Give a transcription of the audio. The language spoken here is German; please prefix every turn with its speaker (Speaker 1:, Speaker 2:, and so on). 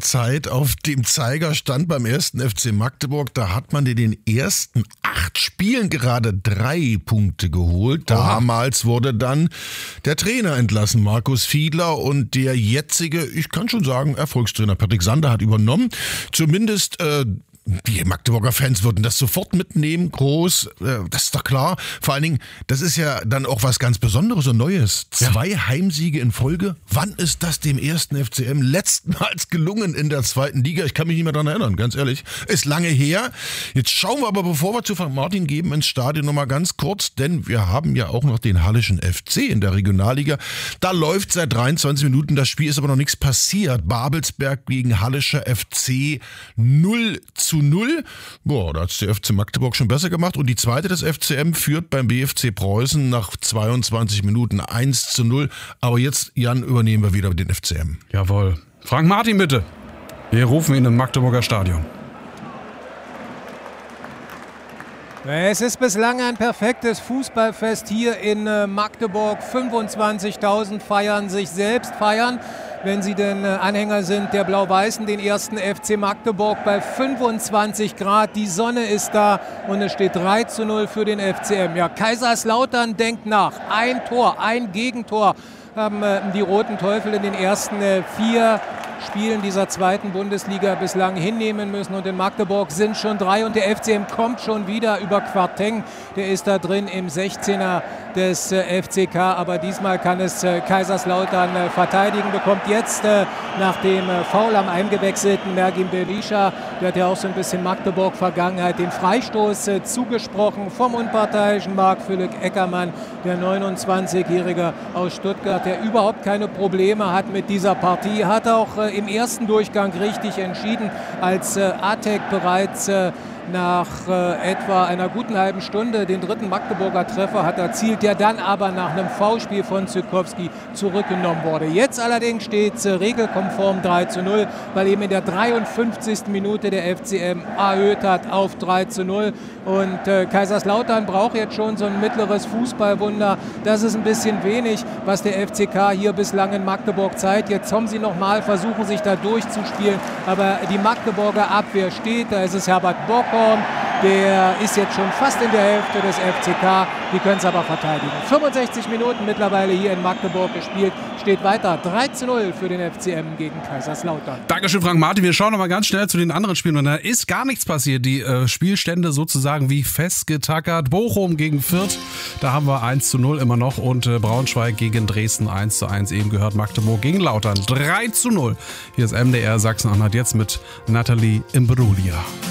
Speaker 1: Zeit auf dem Zeigerstand beim 1. FC Magdeburg. Da hat man in den ersten 8 Spielen gerade 3 Punkte geholt. Damals wurde dann der Trainer entlassen, Markus Fiedler, und der jetzige, ich kann schon sagen, Erfolgstrainer Patrick Sander hat übernommen. Zumindest die Magdeburger Fans würden das sofort mitnehmen, groß, das ist doch klar. Vor allen Dingen, das ist ja dann auch was ganz Besonderes und Neues. 2 Heimsiege in Folge. Wann ist das dem 1. FCM letztmals gelungen in der 2. Liga? Ich kann mich nicht mehr daran erinnern, ganz ehrlich. Ist lange her. Jetzt schauen wir aber, bevor wir zu St. Martin gehen, ins Stadion nochmal ganz kurz, denn wir haben ja auch noch den Hallischen FC in der Regionalliga. Da läuft seit 23 Minuten, das Spiel ist aber noch nichts passiert. Babelsberg gegen Hallischer FC 0:0. Boah, da hat es der FC Magdeburg schon besser gemacht. Und die zweite des FCM führt beim BFC Preußen nach 22 Minuten 1:0. Aber jetzt, Jan, übernehmen wir wieder den FCM.
Speaker 2: Jawohl. Frank Martin, bitte. Wir rufen ihn im Magdeburger Stadion.
Speaker 3: Es ist bislang ein perfektes Fußballfest hier in Magdeburg. 25.000 feiern sich selbst, wenn sie denn Anhänger sind der Blau-Weißen, den 1. FC Magdeburg bei 25 Grad. Die Sonne ist da und es steht 3:0 für den FCM. Ja, Kaiserslautern denkt nach. Ein Tor, ein Gegentor haben die Roten Teufel in den ersten 4 Spielen dieser 2. Bundesliga bislang hinnehmen müssen. Und in Magdeburg sind schon 3 und der FCM kommt schon wieder über Quarteng. Der ist da drin im 16er des FCK, aber diesmal kann es Kaiserslautern verteidigen. Bekommt jetzt nach dem Foul am eingewechselten Mergim Berisha, der hat ja auch so ein bisschen Magdeburg-Vergangenheit, den Freistoß zugesprochen vom unparteiischen Marc-Philipp Eckermann, der 29-Jährige aus Stuttgart, der überhaupt keine Probleme hat mit dieser Partie, hat auch im ersten Durchgang richtig entschieden, als Atek bereits nach etwa einer guten halben Stunde den 3. Magdeburger Treffer hat erzielt, der dann aber nach einem Foulspiel von Zykowski zurückgenommen wurde. Jetzt allerdings steht es regelkonform 3:0, weil eben in der 53. Minute der FCM erhöht hat auf 3:0. Und Kaiserslautern braucht jetzt schon so ein mittleres Fußballwunder. Das ist ein bisschen wenig, was der FCK hier bislang in Magdeburg zeigt. Jetzt haben sie nochmal, versuchen sich da durchzuspielen, aber die Magdeburger Abwehr steht, da ist es Herbert Bock. Der ist jetzt schon fast in der Hälfte des FCK. Die können es aber verteidigen. 65 Minuten mittlerweile hier in Magdeburg gespielt. Steht weiter 3:0 für den FCM gegen Kaiserslautern.
Speaker 2: Dankeschön, Frank Martin. Wir schauen noch mal ganz schnell zu den anderen Spielen. Und da ist gar nichts passiert. Die Spielstände sozusagen wie festgetackert. Bochum gegen Fürth. Da haben wir 1:0 immer noch. Und Braunschweig gegen Dresden 1:1. Eben gehört Magdeburg gegen Lautern 3:0. Hier ist MDR Sachsen-Anhalt jetzt mit Nathalie Imbruglia.